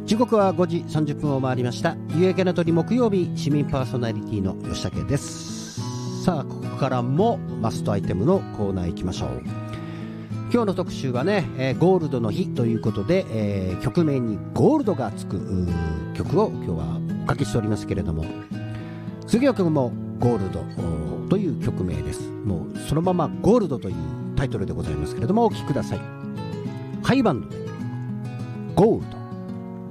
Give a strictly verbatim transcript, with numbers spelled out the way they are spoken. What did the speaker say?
時刻はごじさんじゅっぷんを回りました。夕焼けの鳥木曜日、市民パーソナリティの吉武です。さあ、ここからもマストアイテムのコーナー行きましょう。今日の特集はね、えー、ゴールドの日ということで、えー、曲名にゴールドがつく曲を今日はおかけしておりますけれども、次の曲もゴールドという曲名です。もうそのままゴールドというタイトルでございますけれども、お聴きください。ハイバンドでゴールド。